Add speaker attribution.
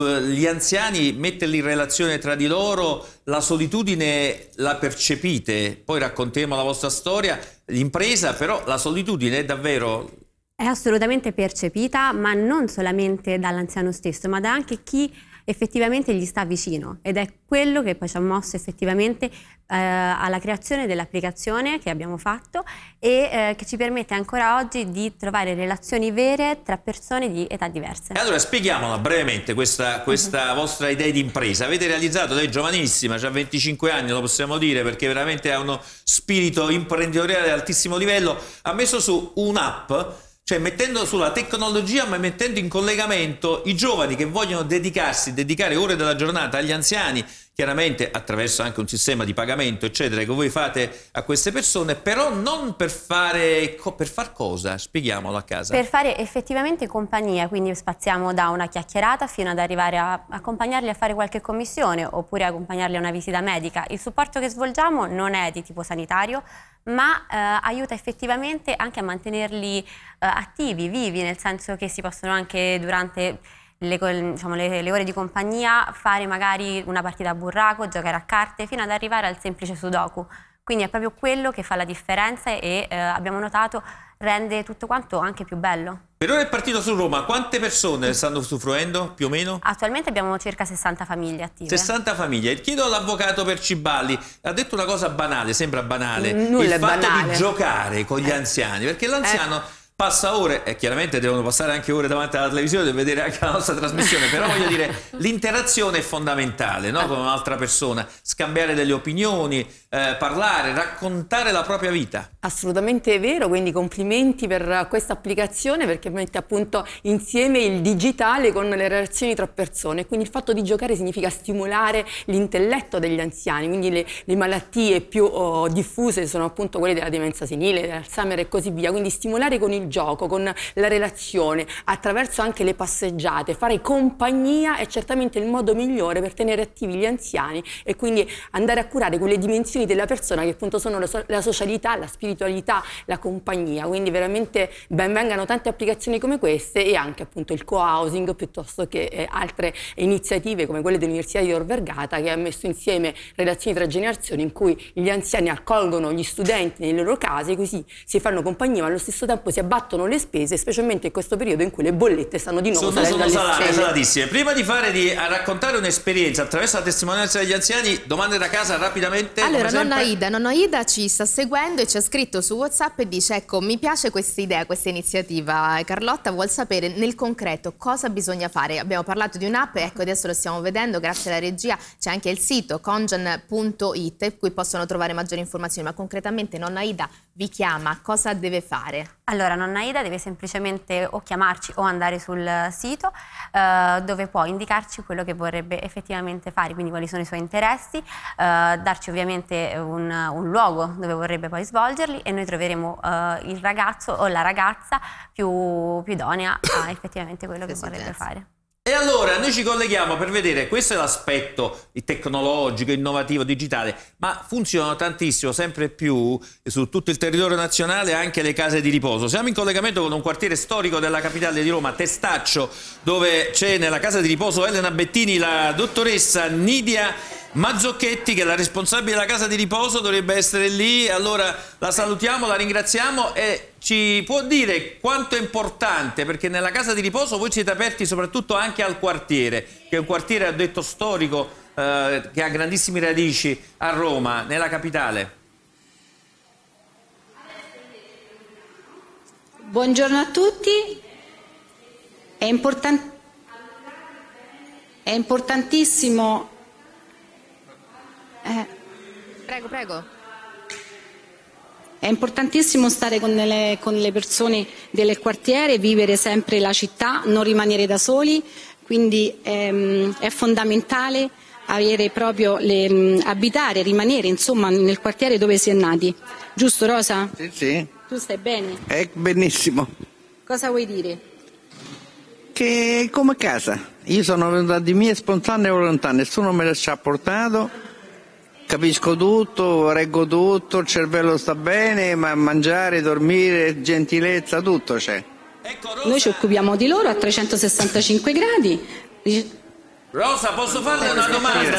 Speaker 1: Gli anziani, metterli in relazione tra di loro, la solitudine la percepite? Poi racconteremo la vostra storia, l'impresa, però la solitudine è davvero...
Speaker 2: È assolutamente percepita, ma non solamente dall'anziano stesso, ma da anche chi effettivamente gli sta vicino, ed è quello che poi ci ha mosso effettivamente alla creazione dell'applicazione che abbiamo fatto e che ci permette ancora oggi di trovare relazioni vere tra persone di età diverse.
Speaker 1: E allora spieghiamola brevemente questa vostra idea di impresa. Avete realizzato, lei è giovanissima, ha 25 anni, lo possiamo dire, perché veramente ha uno spirito imprenditoriale di altissimo livello, ha messo su un'app, cioè mettendo sulla tecnologia ma mettendo in collegamento i giovani che vogliono dedicare ore della giornata agli anziani, chiaramente attraverso anche un sistema di pagamento eccetera che voi fate a queste persone, però non per fare per far cosa? Spieghiamolo a casa.
Speaker 2: Per fare effettivamente compagnia, quindi spaziamo da una chiacchierata fino ad arrivare a accompagnarli a fare qualche commissione oppure accompagnarli a una visita medica. Il supporto che svolgiamo non è di tipo sanitario, ma aiuta effettivamente anche a mantenerli attivi, vivi, nel senso che si possono anche durante le ore di compagnia fare magari una partita a burraco, giocare a carte, fino ad arrivare al semplice sudoku. Quindi è proprio quello che fa la differenza e abbiamo notato rende tutto quanto anche più bello.
Speaker 1: Per ora è partito su Roma, quante persone stanno usufruendo più o meno?
Speaker 2: Attualmente abbiamo circa 60 famiglie attive.
Speaker 1: 60 famiglie. Chiedo all'avvocato Perciballi, ha detto una cosa banale, sembra banale,
Speaker 3: Nulla
Speaker 1: il fatto
Speaker 3: banale.
Speaker 1: di giocare con gli anziani, perché l'anziano passa ore, e chiaramente devono passare anche ore davanti alla televisione per vedere anche la nostra trasmissione, però voglio dire, l'interazione è fondamentale, no? Con un'altra persona, scambiare delle opinioni, parlare, raccontare la propria vita.
Speaker 3: Assolutamente vero, quindi complimenti per questa applicazione perché mette appunto insieme il digitale con le relazioni tra persone, quindi il fatto di giocare significa stimolare l'intelletto degli anziani, quindi le malattie più diffuse sono appunto quelle della demenza senile, dell'Alzheimer e così via, quindi stimolare con il gioco, con la relazione, attraverso anche le passeggiate, fare compagnia è certamente il modo migliore per tenere attivi gli anziani e quindi andare a curare quelle dimensioni della persona che appunto sono la socialità, la spiritualità, la compagnia, quindi veramente ben vengano tante applicazioni come queste e anche appunto il co-housing piuttosto che altre iniziative come quelle dell'Università di Tor Vergata che ha messo insieme relazioni tra generazioni in cui gli anziani accolgono gli studenti nelle loro case, così si fanno compagnia ma allo stesso tempo si abbattono le spese, specialmente in questo periodo in cui le bollette stanno di nuovo salendo
Speaker 1: salatissime. Prima di raccontare un'esperienza attraverso la testimonianza degli anziani, domande da casa rapidamente.
Speaker 4: Allora, nonna Ida ci sta seguendo e ci ha scritto su WhatsApp e dice: ecco, mi piace questa idea, questa iniziativa. Carlotta vuol sapere nel concreto cosa bisogna fare. Abbiamo parlato di un'app, ecco adesso lo stiamo vedendo grazie alla regia, c'è anche il sito congen.it cui possono trovare maggiori informazioni, ma concretamente nonna Ida vi chiama, cosa deve fare?
Speaker 2: Allora, nonna Ida deve semplicemente o chiamarci o andare sul sito dove può indicarci quello che vorrebbe effettivamente fare, quindi quali sono i suoi interessi, darci ovviamente un luogo dove vorrebbe poi svolgerli e noi troveremo il ragazzo o la ragazza più idonea a effettivamente quello che vorrebbe fare.
Speaker 1: E allora noi ci colleghiamo per vedere, questo è l'aspetto tecnologico, innovativo, digitale, ma funzionano tantissimo, sempre più su tutto il territorio nazionale anche le case di riposo. Siamo in collegamento con un quartiere storico della capitale di Roma, Testaccio, dove c'è nella casa di riposo Elena Bettini la dottoressa Nidia Mazzocchetti, che è la responsabile della casa di riposo, dovrebbe essere lì. Allora la salutiamo, la ringraziamo e ci può dire quanto è importante, perché nella casa di riposo voi siete aperti soprattutto anche al quartiere, che è un quartiere, ha detto, storico, che ha grandissime radici a Roma, nella capitale.
Speaker 5: Buongiorno a tutti. È importantissimo.
Speaker 4: Prego.
Speaker 5: È importantissimo stare con le persone del quartiere, vivere sempre la città, non rimanere da soli, quindi è fondamentale avere proprio abitare, rimanere insomma nel quartiere dove si è nati. Giusto, Rosa?
Speaker 6: Sì.
Speaker 5: Tu stai bene?
Speaker 6: Benissimo.
Speaker 5: Cosa vuoi dire?
Speaker 6: Che è come casa. Io sono venuta di mia spontanea volontà, nessuno me ci ha portato. Capisco tutto, reggo tutto, il cervello sta bene, ma mangiare, dormire, gentilezza, tutto c'è.
Speaker 5: Noi ci occupiamo di loro a 365 gradi.
Speaker 1: Rosa, posso farle una domanda?